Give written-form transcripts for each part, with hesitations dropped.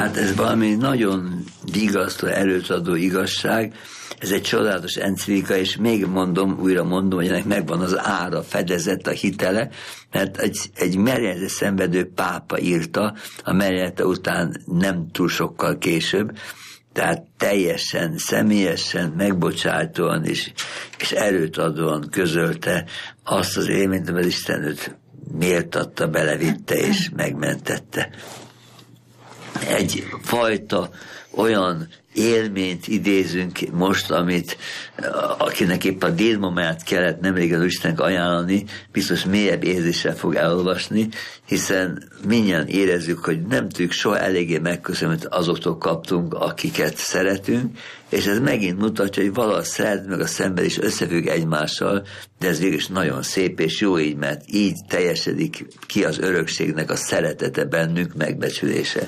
Hát ez valami nagyon vigasztó, erőt adó igazság. Ez egy csodálatos enciklika, és még újra mondom, hogy ennek megvan az ára, fedezet, a hitele, mert egy merényletet szenvedő pápa írta, a merénylete után nem túl sokkal később, tehát teljesen, személyesen, megbocsátóan és erőt adóan közölte azt az élményt, amit Isten őt méltatta, belevitte és megmentette. Egy fajta olyan élményt idézünk most, akinek épp a dédmamáját kellett nemrégen Istennek ajánlani, biztos mélyebb érzéssel fog elolvasni, hiszen mindjárt érezzük, hogy nem tudjuk soha eléggé megköszönni, amit azoktól kaptunk, akiket szeretünk, és ez megint mutatja, hogy valahogy szeret meg a szenvedés összefügg egymással, de ez végül is nagyon szép és jó így, mert így teljesedik ki az örökségnek a szeretete bennünk, megbecsülése.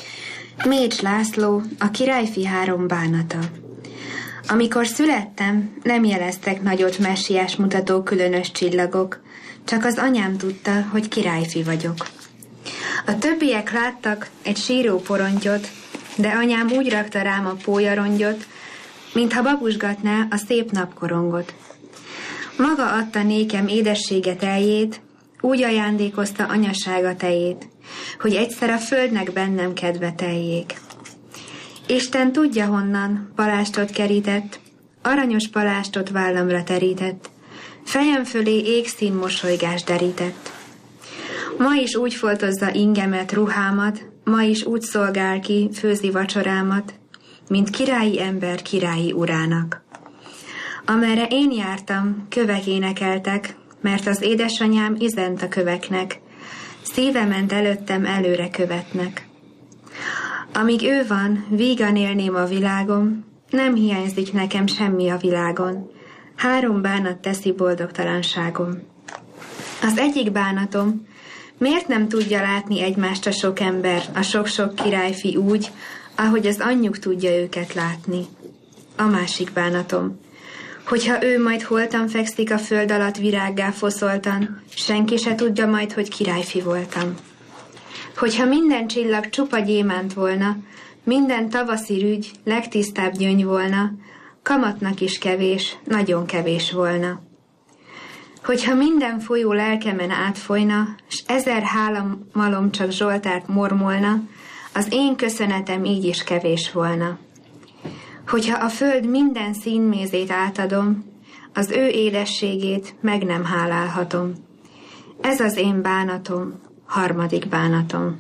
Mécs László, a Királyfi 3 bánata. Amikor születtem, nem jeleztek nagyot messiás mutató különös csillagok, csak az anyám tudta, hogy királyfi vagyok. A többiek láttak egy síró porontyot, de anyám úgy rakta rám a pólyarongyot, mintha babusgatná a szép napkorongot. Maga adta nékem édessége teljét, úgy ajándékozta anyasága tejét, hogy egyszer a földnek bennem kedve teljék. Isten tudja honnan palástot kerített, aranyos palástot vállamra terített, fejem fölé égszín mosolygás derített. Ma is úgy foltozza ingemet, ruhámat, ma is úgy szolgál ki, főzi vacsorámat, mint királyi ember királyi urának. Amerre én jártam, kövek énekeltek, mert az édesanyám izent a köveknek, szíve ment előttem előre követnek. Amíg ő van, vígan élném a világom, nem hiányzik nekem semmi a világon. 3 bánat teszi boldogtalanságom. Az egyik bánatom, miért nem tudja látni egymást a sok ember, a sok-sok királyfi úgy, ahogy az anyjuk tudja őket látni. A másik bánatom, hogyha ő majd holtan fekszik a föld alatt virággá foszoltan, senki se tudja majd, hogy királyfi voltam. Hogyha minden csillag csupa gyémánt volna, minden tavaszi rügy legtisztább gyöngy volna, kamatnak is kevés, nagyon kevés volna. Hogyha minden folyó lelkemen átfolyna, s 1000 hálamalom csak Zsoltárt mormolna, az én köszönetem így is kevés volna. Hogyha a föld minden színmézét átadom, az ő édességét meg nem hálálhatom. Ez az én bánatom, 3. bánatom.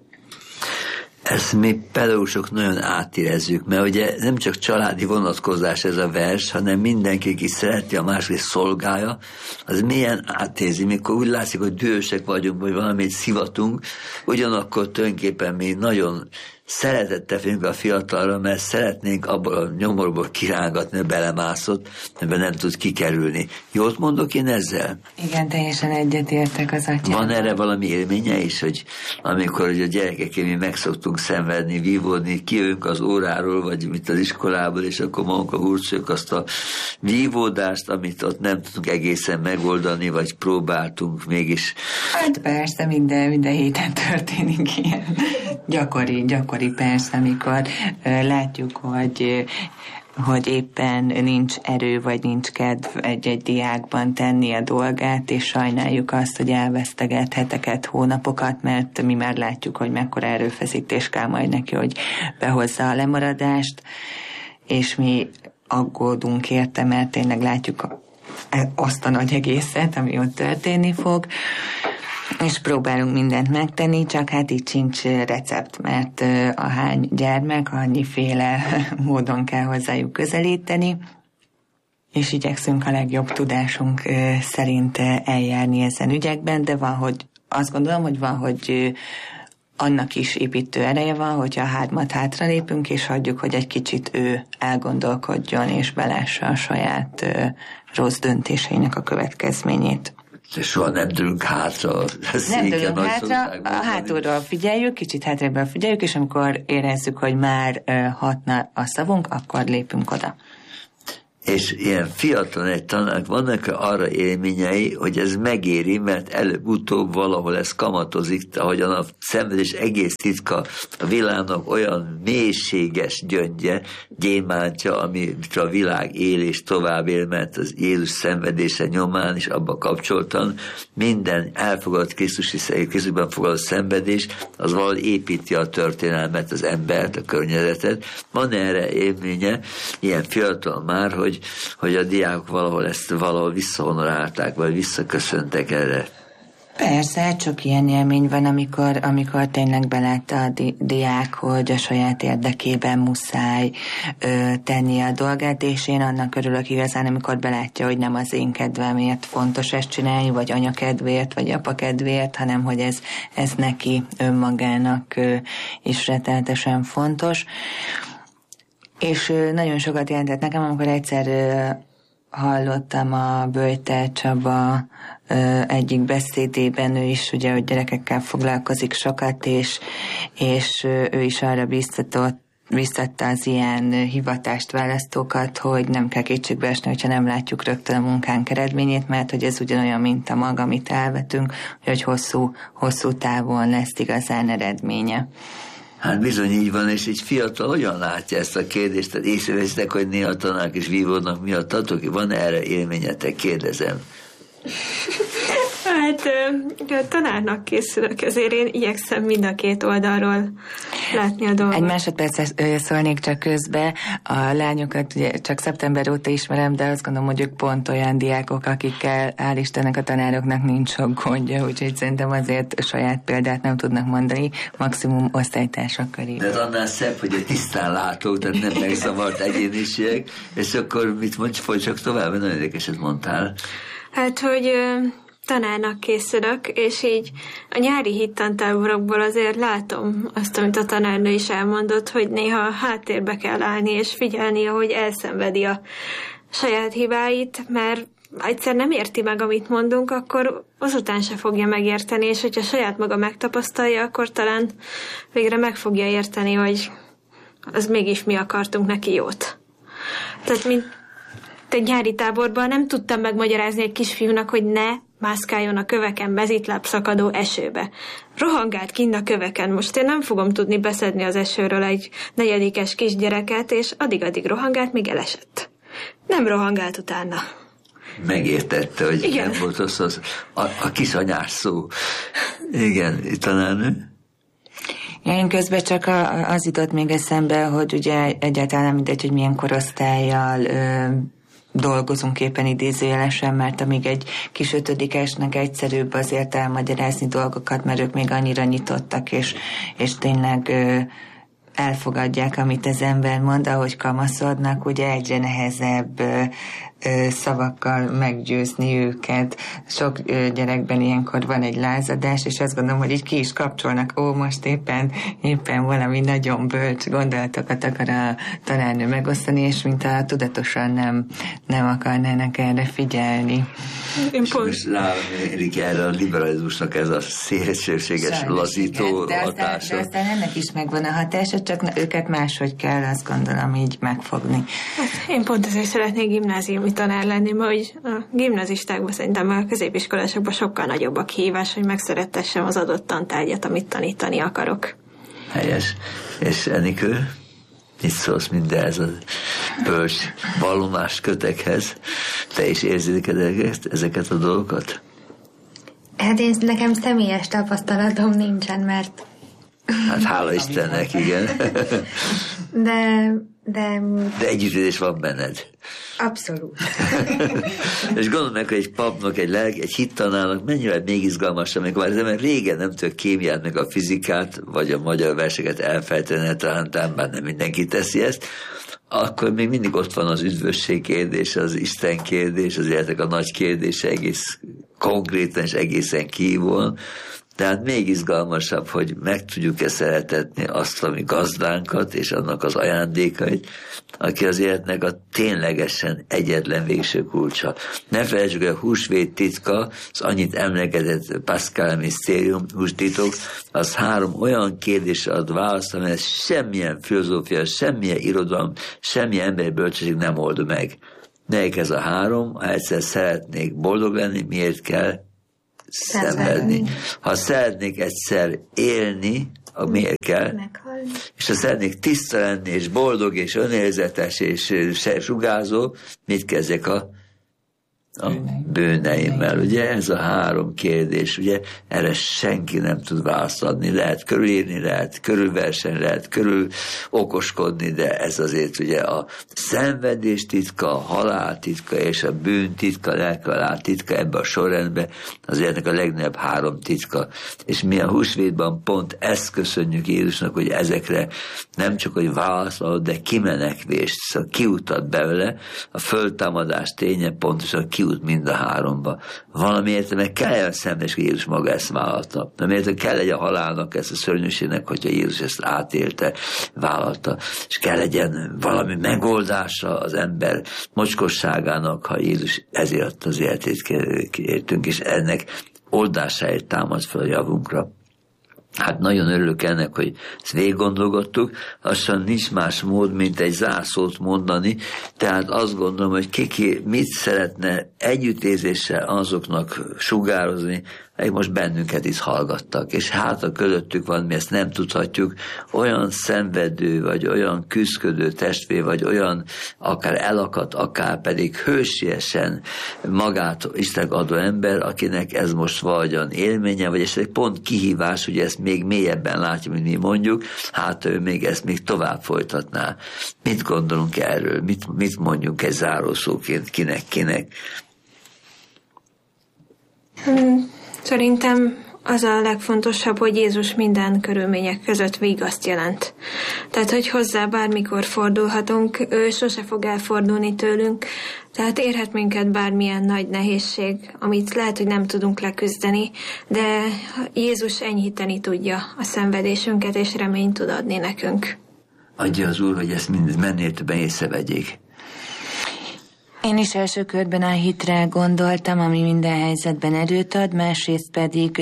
Ezt mi pedagógusok nagyon átérezzük, mert ugye nem csak családi vonatkozás ez a vers, hanem mindenki, aki szereti a másik szolgálja, az milyen átérzi, mikor úgy látszik, hogy dühösek vagyunk, vagy valamit szivatunk, ugyanakkor tulajdonképpen mi nagyon szeretettel félünk a fiatalra, mert szeretnénk abból a nyomorból kirángatni, belemászott, mert nem tud kikerülni. Jót mondok én ezzel? Igen, teljesen egyetértek az atyával. Van erre valami élménye is, hogy amikor ugye a gyerekekkel mi meg szoktunk szenvedni, vívódni, kijövünk az óráról, vagy mit az iskolából, és akkor magunk a hurcoljuk azt a vívódást, amit ott nem tudunk egészen megoldani, vagy próbáltunk mégis. Hát persze, minden héten történik ilyen gyakori persze, amikor látjuk, hogy éppen nincs erő, vagy nincs kedv egy diákban tenni a dolgát, és sajnáljuk azt, hogy elveszteget heteket, hónapokat, mert mi már látjuk, hogy mekkora erőfeszítés kell majd neki, hogy behozza a lemaradást, és mi aggódunk érte, mert tényleg látjuk azt a nagy egészet, ami ott történni fog, és próbálunk mindent megtenni, csak hát itt sincs recept, mert ahány gyermek, annyiféle módon kell hozzájuk közelíteni, és igyekszünk a legjobb tudásunk szerint eljárni ezen ügyekben, de azt gondolom, hogy van, hogy annak is építő ereje van, hogyha 3 hátralépünk, és hagyjuk, hogy egy kicsit ő elgondolkodjon, és belássa a saját rossz döntéseinek a következményét. Soha nem dőlünk hátra. Nem dőlünk hátra, hátulról figyeljük, kicsit hátréből figyeljük, és amikor érezzük, hogy már hatna a szavunk, akkor lépünk oda. és ilyen fiatal egy tanárnak vannak arra élményei, hogy ez megéri, mert előbb-utóbb valahol ez kamatozik, ahogyan a szenvedés egész titka a világnak olyan mélységes gyöngye, gyémántja, amit a világ él és tovább él, mert az Jézus szenvedése nyomán is abba kapcsoltan minden elfogadott Krisztusban fogadott szenvedés, az valahogy építi a történelmet, az embert, a környezetet. Van erre élménye, ilyen fiatal már, hogy a diákok valahol ezt visszahonorálták, vagy visszaköszöntek erre. Persze, csak ilyen élmény van, amikor tényleg belátta a diák, hogy a saját érdekében muszáj tenni a dolgát, és én annak örülök igazán, amikor belátja, hogy nem az én kedvemért fontos ezt csinálni, vagy anya kedvéért, vagy apa kedvéért, hanem hogy ez neki önmagának is rettenetesen fontos. És nagyon sokat jelentett nekem, amikor egyszer hallottam a Böjte Csaba egyik beszédében, ő is ugye, hogy gyerekekkel foglalkozik sokat, és ő is arra biztatta az ilyen hivatást választókat, hogy nem kell kétségbe esni, hogyha nem látjuk rögtön a munkánk eredményét, mert hogy ez ugyanolyan, mint a mag, amit elvetünk, hogy hosszú távon lesz igazán eredménye. Hát bizony így van, és egy fiatal hogyan látja ezt a kérdést? Tehát észreveszitek, hogy néha tanárok is vívódnak miattatok? Van erre élményetek? Kérdezem. Hát tanárnak készülök, ezért én igyekszem mind a két oldalról látni a dolgot. Egy másodpercet szólnék csak közbe. A lányokat ugye csak szeptember óta ismerem, de azt gondolom, hogy ők pont olyan diákok, akikkel hál' Istennek a tanároknak nincs sok gondja, úgyhogy szerintem azért saját példát nem tudnak mondani, maximum osztálytársak köré. De annál szebb, hogy egy tisztán látók, tehát nem megzavart egyéniségek, és akkor mit mondj, folytsak tovább, nagyon érdekeset mondtál. Hát, hogy tanárnak készülök, és így a nyári hittantáborokból azért látom azt, amit a tanárnő is elmondott, hogy néha háttérbe kell állni, és figyelni, ahogy elszenvedi a saját hibáit, mert egyszer nem érti meg, amit mondunk, akkor azután se fogja megérteni, és hogyha saját maga megtapasztalja, akkor talán végre meg fogja érteni, hogy az mégis mi akartunk neki jót. Tehát mint egy nyári táborban nem tudtam megmagyarázni egy kisfiúnak, hogy ne mászkáljon a köveken mezitláb szakadó esőbe. Rohangált kinn a köveken. Most én nem fogom tudni beszedni az esőről egy negyedikes kisgyereket, és addig rohangált, míg elesett. Nem rohangált utána. Megértette, hogy igen. Nem volt az a kisanyás szó. Igen, tanárnő? Én közben csak az jutott még eszembe, hogy ugye egyáltalán nem mindegy, hogy milyen korosztállyal dolgozunk éppen idézőjelesen, mert amíg egy kis ötödikesnek egyszerűbb azért elmagyarázni dolgokat, mert ők még annyira nyitottak, és tényleg elfogadják, amit az ember mond, ahogy kamaszodnak, ugye egyre nehezebb szavakkal meggyőzni őket. Sok gyerekben ilyenkor van egy lázadás, és azt gondolom, hogy így ki is kapcsolnak, most éppen valami nagyon bölcs gondolatokat akar a tanárnő megosztani, és mintha tudatosan nem akarnának erre figyelni. És rámérik erre a liberalizmusnak ez a szélsőséges lazító hatása. De aztán ennek is megvan a hatása, csak őket máshogy kell, azt gondolom, így megfogni. Hát én pont ezért szeretnék gimnáziumi tanár lenni, mert hogy a gimnazistákban szerintem a középiskolásokban sokkal nagyobb a kihívás, hogy megszerettessem az adott tantárgyat, amit tanítani akarok. Helyes. És Enikő, mit szólsz mindez a bölcs vallomás kötekhez? Te is érzed ezeket a dolgokat? Hát nekem személyes tapasztalatom nincsen, mert... Hát hála Istennek, igen. De együttélés van benned. Abszolút. És gondolom meg, hogy egy papnak, egy hittanának mennyire még izgalmasabb, amikor már az ember régen nem tudja kémiát, meg a fizikát, vagy a magyar verseket elfejteni, talán bár nem mindenki teszi ezt, akkor még mindig ott van az üdvösség kérdés, az Isten kérdés, az életek a nagy kérdése egész konkrétan és egészen kívül. Tehát még izgalmasabb, hogy meg tudjuk-e szeretetni azt, ami gazdánkat, és annak az ajándékait, aki az életnek a ténylegesen egyetlen végső kulcsa. Ne felejtsük, hogy a húsvét titka, az annyit emlegetett Pascal Mysterium hústitok, az 3 olyan kérdésre ad választ, amelyet semmilyen filozófia, semmilyen irodalom, semmilyen emberi bölcsesség nem old meg. Melyik ez a három? Ha egyszer szeretnék boldog lenni, miért kell szenvedni? Ha szeretnék egyszer élni, miért kell? Meghalni. És ha szeretnék tiszta lenni, és boldog, és önérzetes, és sugárzó, mit kezdjek a bűneimmel, ugye? Ez a három kérdés, ugye? Erre senki nem tud választ adni. Lehet körülírni, lehet körülversenni, lehet körül okoskodni, de ez azért ugye a szenvedés titka, a halál titka és a bűn titka, lelkihalál titka ebbe a sorrendbe azért ennek a legnagyobb három titka. És mi a húsvétban pont ezt köszönjük Jézusnak, hogy ezekre nem csak hogy választ adott, de kimenekvést, szóval kiutat belőle, a föltámadás ténye pontosan kiút mind a háromba. Valamiért meg kell a szenvedés, hogy Jézus maga ezt vállalta. Miért kell legyen a halálnak, ezt a szörnyűségnek, hogyha Jézus ezt átélte, vállalta. És kell legyen valami megoldása az ember mocskosságának, ha Jézus ezért az életét kértünk, és ennek oldásáért támad fel a javunkra. Hát nagyon örülök ennek, hogy ezt végiggondolgattuk, lassan nincs más mód, mint egy zárszót mondani, tehát azt gondolom, hogy ki mit szeretne együttérzéssel azoknak sugározni, akik most bennünket is hallgattak, és hát a közöttük van, mi ezt nem tudhatjuk, olyan szenvedő, vagy olyan küszködő testvér, vagy olyan akár elakadt, akár pedig hősiesen magát Istennek adó ember, akinek ez most valahogyan élménye, vagy esetleg pont kihívás, hogy ezt még mélyebben látja, mint mi mondjuk, hát ő még ezt még tovább folytatná. Mit gondolunk erről? Mit mondjunk egy zárószóként kinek? Szerintem az a legfontosabb, hogy Jézus minden körülmények között vigaszt jelent. Tehát, hogy hozzá bármikor fordulhatunk, ő sose fog elfordulni tőlünk, tehát érhet minket bármilyen nagy nehézség, amit lehet, hogy nem tudunk leküzdeni, de Jézus enyhíteni tudja a szenvedésünket, és reményt tud adni nekünk. Adja az Úr, hogy ezt minél többen észrevegyék. Én is első körben a hitre gondoltam, ami minden helyzetben erőt ad, másrészt pedig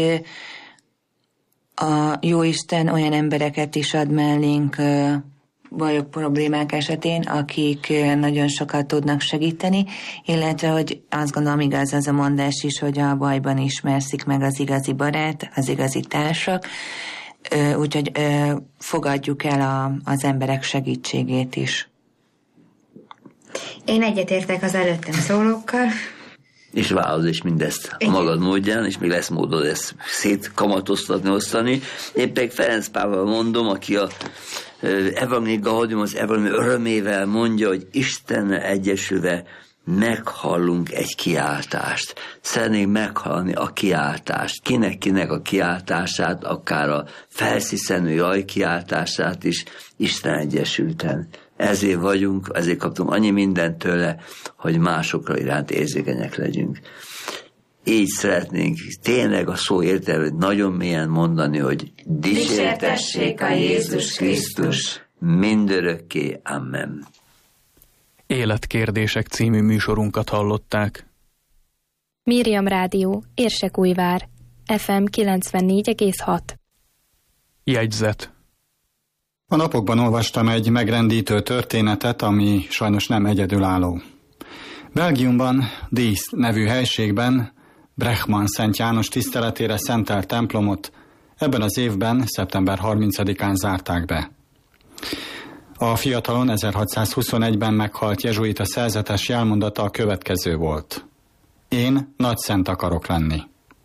a Jóisten olyan embereket is ad mellénk bajok, problémák esetén, akik nagyon sokat tudnak segíteni, illetve, hogy azt gondolom, igaz az a mondás is, hogy a bajban ismerszik meg az igazi barát, az igazi társak, úgyhogy fogadjuk el az emberek segítségét is. Én egyetértek az előttem szólókkal. És válasz is mindezt a magad módján, és még lesz módod ezt szétkamatoztatni, osztani. Én pedig Ferenc Pável mondom, aki a Evangélium Gaudium, az Evangélium örömével mondja, hogy Istennel egyesülve meghallunk egy kiáltást. Szeretnénk meghallani a kiáltást. Kinek a kiáltását, akár a felsziszenő jaj kiáltását is Isten egyesülten. Ezért vagyunk, ezért kaptunk annyi mindent tőle, hogy másokra iránt érzékenyek legyünk. Így szeretnénk tényleg a szó értelmét nagyon mélyen mondani, hogy dicsértessék a Jézus Krisztus mindörökké. Amen. Életkérdések című műsorunkat hallották. Miriam Rádió, Érsekújvár, FM 94,6. Jegyzet. A napokban olvastam egy megrendítő történetet, ami sajnos nem egyedülálló. Belgiumban, Diest nevű helységben Brechman Szent János tiszteletére szentelt templomot ebben az évben, szeptember 30-án zárták be. A fiatalon 1621-ben meghalt jezsuita szerzetes jelmondata a következő volt. Én nagy szent akarok lenni.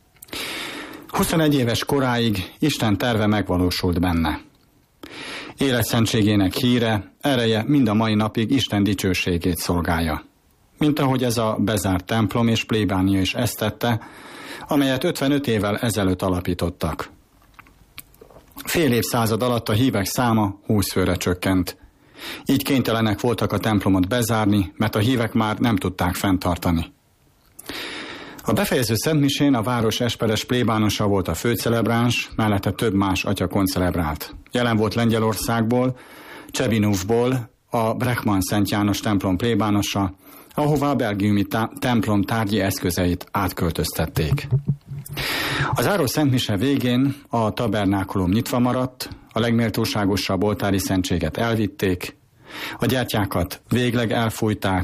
21 éves koráig Isten terve megvalósult benne. Életszentségének híre, ereje mind a mai napig Isten dicsőségét szolgálja. Mint ahogy ez a bezárt templom és plébánia is ezt tette, amelyet 55 évvel ezelőtt alapítottak. Fél évszázad alatt a hívek száma 20 főre csökkent. Így kénytelenek voltak a templomot bezárni, mert a hívek már nem tudták fenntartani. A befejező szentmisén a város esperes plébánosa volt a főcelebráns, mellette több más atya koncelebrált. Jelen volt Lengyelországból, Csebinuvból a Brechman Szent János templom plébánosa, ahová a belgiumi templom tárgyi eszközeit átköltöztették. Az záró szentmise végén a tabernákulum nyitva maradt, a legméltóságosabb oltári szentséget elvitték, a gyertyákat végleg elfújták,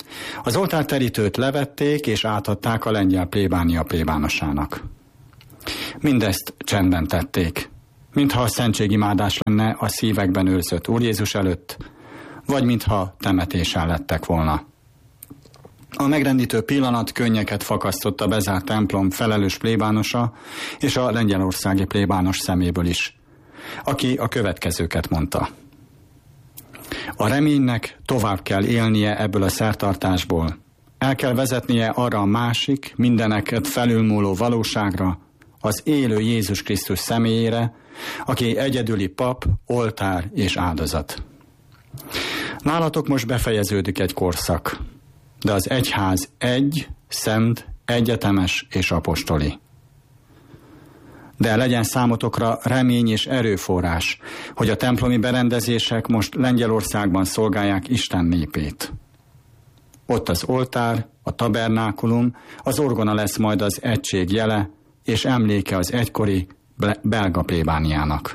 Az oltárterítőt levették és átadták a lengyel plébánia plébánosának. Mindezt csendben tették, mintha a szentségimádás lenne a szívekben őrzött Úr Jézus előtt, vagy mintha temetésen lettek volna. A megrendítő pillanat könnyeket fakasztott a bezárt templom felelős plébánosa és a lengyelországi plébános szeméből is, aki a következőket mondta. A reménynek tovább kell élnie ebből a szertartásból. El kell vezetnie arra a másik, mindeneket felülmúló valóságra, az élő Jézus Krisztus személyére, aki egyedüli pap, oltár és áldozat. Nálatok most befejeződik egy korszak, de az egyház egy, szent, egyetemes és apostoli. De legyen számotokra remény és erőforrás, hogy a templomi berendezések most Lengyelországban szolgálják Isten népét. Ott az oltár, a tabernákulum, az orgona lesz majd az egység jele és emléke az egykori belga plébániának.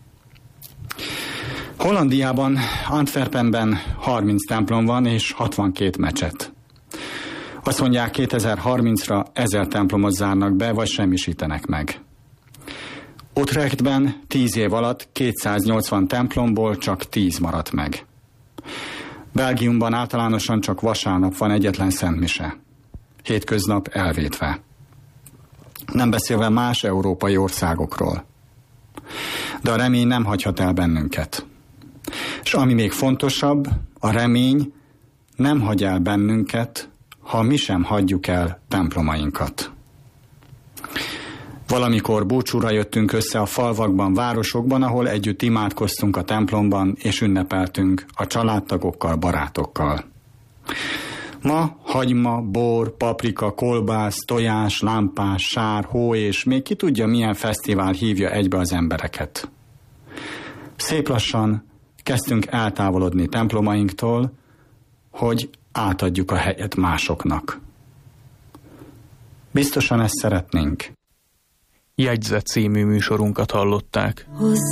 Hollandiában, Antwerpenben 30 templom van és 62 mecset. Azt mondják, 2030-ra 1000 templomot zárnak be, vagy semmisítenek meg. Utrechtben 10 év alatt 280 templomból csak 10 maradt meg. Belgiumban általánosan csak vasárnap van egyetlen szentmise. Hétköznap elvétve. Nem beszélve más európai országokról. De a remény nem hagyhat el bennünket. És ami még fontosabb, a remény nem hagy el bennünket, ha mi sem hagyjuk el templomainkat. Valamikor búcsúra jöttünk össze a falvakban, városokban, ahol együtt imádkoztunk a templomban, és ünnepeltünk a családtagokkal, barátokkal. Ma hagyma, bor, paprika, kolbász, tojás, lámpás, sár, hó és még ki tudja milyen fesztivál hívja egybe az embereket. Szép lassan kezdtünk eltávolodni templomainktól, hogy átadjuk a helyet másoknak. Biztosan ezt szeretnénk. Jegyzet című műsorunkat hallották.